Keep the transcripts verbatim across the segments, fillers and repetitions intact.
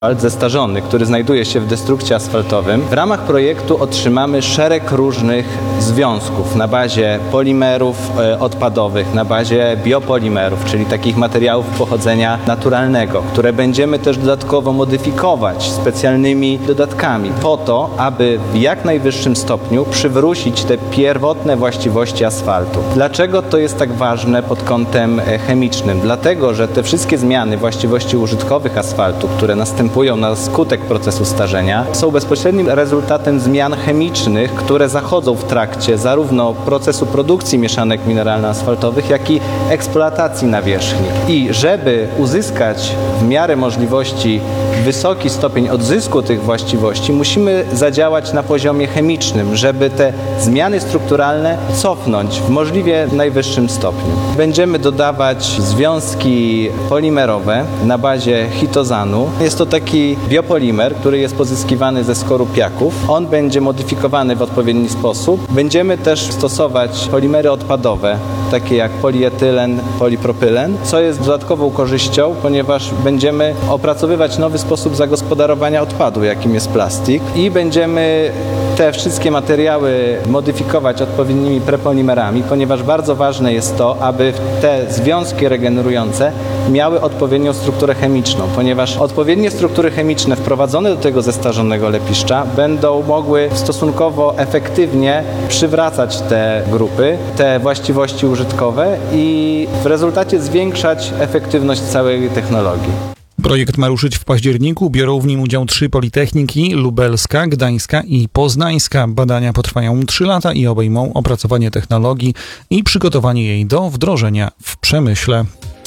Asfalt zestarzony, który znajduje się w destrukcie asfaltowym. W ramach projektu otrzymamy szereg różnych związków na bazie polimerów e, odpadowych, na bazie biopolimerów, czyli takich materiałów pochodzenia naturalnego, które będziemy też dodatkowo modyfikować specjalnymi dodatkami po to, aby w jak najwyższym stopniu przywrócić te pierwotne właściwości asfaltu. Dlaczego to jest tak ważne pod kątem e, chemicznym? Dlatego, że te wszystkie zmiany właściwości użytkowych asfaltu, które następują na skutek procesu starzenia, są bezpośrednim rezultatem zmian chemicznych, które zachodzą w trakcie zarówno procesu produkcji mieszanek mineralno-asfaltowych, jak i eksploatacji nawierzchni. I żeby uzyskać w miarę możliwości wysoki stopień odzysku tych właściwości, musimy zadziałać na poziomie chemicznym, żeby te zmiany strukturalne cofnąć w możliwie najwyższym stopniu. Będziemy dodawać związki polimerowe na bazie chitozanu. Jest to taki biopolimer, który jest pozyskiwany ze skorupiaków. On będzie modyfikowany w odpowiedni sposób. Będziemy też stosować polimery odpadowe, takie jak polietylen, polipropylen, co jest dodatkową korzyścią, ponieważ będziemy opracowywać nowy sposób zagospodarowania odpadu, jakim jest plastik, i będziemy te wszystkie materiały modyfikować odpowiednimi prepolimerami, ponieważ bardzo ważne jest to, aby te związki regenerujące miały odpowiednią strukturę chemiczną, ponieważ odpowiednie struktury chemiczne wprowadzone do tego zestarzonego lepiszcza będą mogły stosunkowo efektywnie przywracać te grupy, te właściwości użytkowe i w rezultacie zwiększać efektywność całej technologii. Projekt ma ruszyć w październiku. Biorą w nim udział trzy politechniki: lubelska, gdańska i poznańska. Badania potrwają trzy lata i obejmą opracowanie technologii i przygotowanie jej do wdrożenia w przemyśle.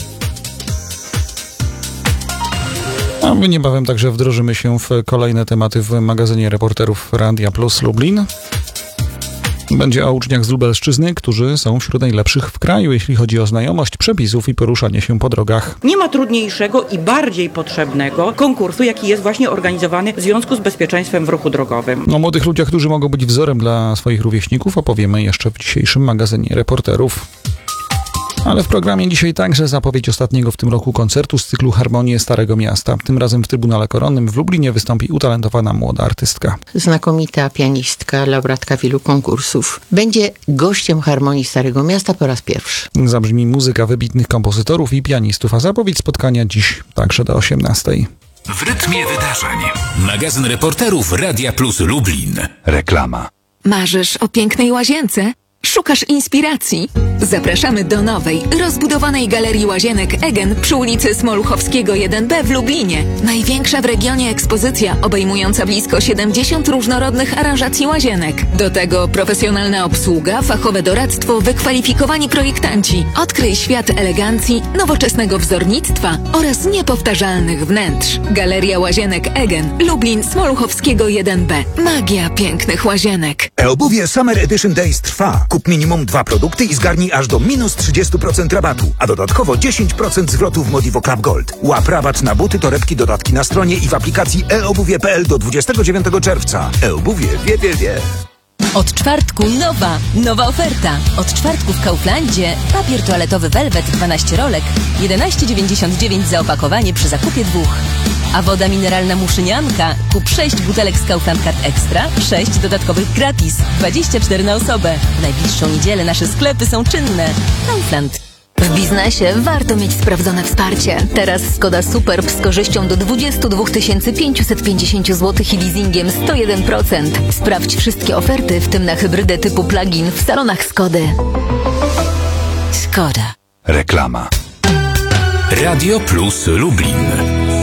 A my niebawem także wdrożymy się w kolejne tematy w magazynie reporterów Radia Plus Lublin. Będzie o uczniach z Lubelszczyzny, którzy są wśród najlepszych w kraju, jeśli chodzi o znajomość przepisów i poruszanie się po drogach. Nie ma trudniejszego i bardziej potrzebnego konkursu, jaki jest właśnie organizowany w związku z bezpieczeństwem w ruchu drogowym. O młodych ludziach, którzy mogą być wzorem dla swoich rówieśników, opowiemy jeszcze w dzisiejszym magazynie reporterów. Ale w programie dzisiaj także zapowiedź ostatniego w tym roku koncertu z cyklu Harmonie Starego Miasta. Tym razem w Trybunale Koronnym w Lublinie wystąpi utalentowana młoda artystka. Znakomita pianistka, laureatka wielu konkursów. Będzie gościem Harmonii Starego Miasta po raz pierwszy. Zabrzmi muzyka wybitnych kompozytorów i pianistów, a zapowiedź spotkania dziś także do osiemnastej. W rytmie wydarzeń. Magazyn reporterów Radia Plus Lublin. Reklama. Marzysz o pięknej łazience? Szukasz inspiracji? Zapraszamy do nowej, rozbudowanej Galerii Łazienek Egen przy ulicy Smoluchowskiego jeden B w Lublinie. Największa w regionie ekspozycja obejmująca blisko siedemdziesiąt różnorodnych aranżacji łazienek. Do tego profesjonalna obsługa, fachowe doradztwo, wykwalifikowani projektanci. Odkryj świat elegancji, nowoczesnego wzornictwa oraz niepowtarzalnych wnętrz. Galeria Łazienek Egen, Lublin, Smoluchowskiego jeden B. Magia pięknych łazienek. E-obuwie Summer Edition Days trwa. Kup minimum dwa produkty i zgarnij aż do minus trzydzieści procent rabatu, a dodatkowo dziesięć procent zwrotu w Modivo Club Gold. Łap rabat na buty, torebki, dodatki na stronie i w aplikacji e obuwie kropka p l do dwudziestego dziewiątego czerwca. E-obuwie wie, wie, wie. Od czwartku nowa, nowa oferta. Od czwartku w Kauflandzie papier toaletowy Velvet dwanaście rolek, jedenaście dziewięćdziesiąt dziewięć za opakowanie przy zakupie dwóch. A woda mineralna Muszynianka, kup sześć butelek z Kaufland Card Extra, sześć dodatkowych gratis, dwadzieścia cztery na osobę. W najbliższą niedzielę nasze sklepy są czynne. Kaufland. W biznesie warto mieć sprawdzone wsparcie. Teraz Skoda Superb z korzyścią do dwadzieścia dwa tysiące pięćset pięćdziesiąt złotych i leasingiem sto jeden procent. Sprawdź wszystkie oferty, w tym na hybrydę typu plug-in w salonach Skody. Skoda. Reklama. Radio Plus Lublin.